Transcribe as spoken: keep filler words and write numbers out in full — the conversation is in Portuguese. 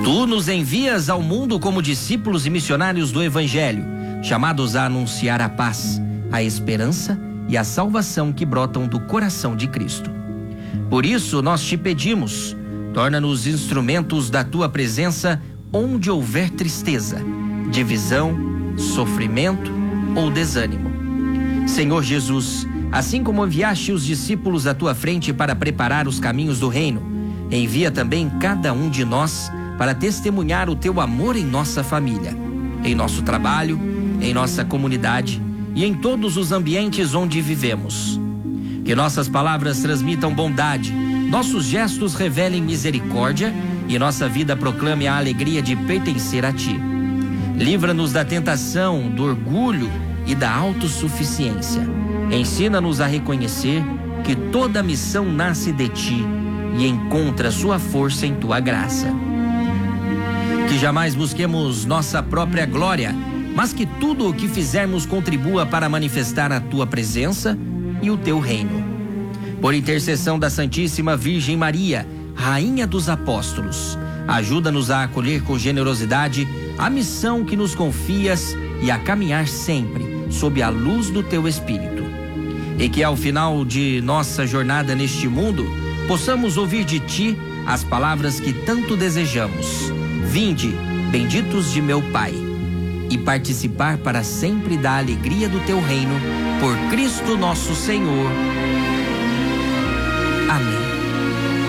Tu nos envias ao mundo como discípulos e missionários do Evangelho, chamados a anunciar a paz, a esperança e a salvação que brotam do coração de Cristo. Por isso nós te pedimos, torna-nos instrumentos da tua presença onde houver tristeza, divisão, sofrimento ou desânimo. Senhor Jesus, assim como enviaste os discípulos à tua frente para preparar os caminhos do reino, envia também cada um de nós para testemunhar o teu amor em nossa família, em nosso trabalho, em nossa comunidade e em todos os ambientes onde vivemos. Que nossas palavras transmitam bondade, nossos gestos revelem misericórdia e nossa vida proclame a alegria de pertencer a ti. Livra-nos da tentação, do orgulho e da autossuficiência. Ensina-nos a reconhecer que toda missão nasce de ti e encontra sua força em tua graça. Que jamais busquemos nossa própria glória, mas que tudo o que fizermos contribua para manifestar a tua presença e o teu reino. Por intercessão da Santíssima Virgem Maria, Rainha dos Apóstolos, ajuda-nos a acolher com generosidade a missão que nos confias e a caminhar sempre sob a luz do teu Espírito. E que ao final de nossa jornada neste mundo, possamos ouvir de ti as palavras que tanto desejamos. Vinde, benditos de meu Pai, e participar para sempre da alegria do teu reino, por Cristo nosso Senhor. Amém.